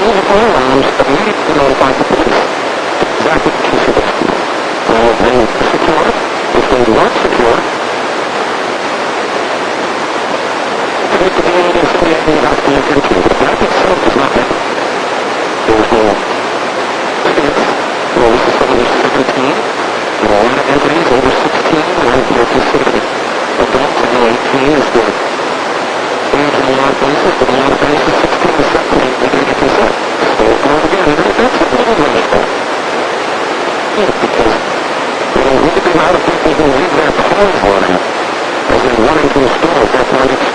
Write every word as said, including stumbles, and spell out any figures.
use of firearms immediately notify the police. Exactly what you suggested. Well, if they were secure, if they weren't secure, take the game and say anything about the intention. But that itself is not that. There's no chance. Well, this is someone who's seventeen, and a lot of entities over sixteen, and they're considered adults and eighteen is the age in a lot of places, but a lot of places sixteen to seventeen, they're going to get consent. So, well, again, that's a little radical. Yeah, because you know, look at the amount of people who leave their cars running as they run into a store at that point.